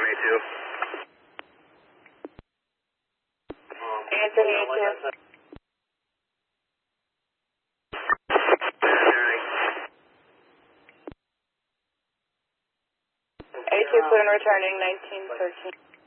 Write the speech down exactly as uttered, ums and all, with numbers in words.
A two. Answer A two. A two, clear and returning, nineteen thirteen.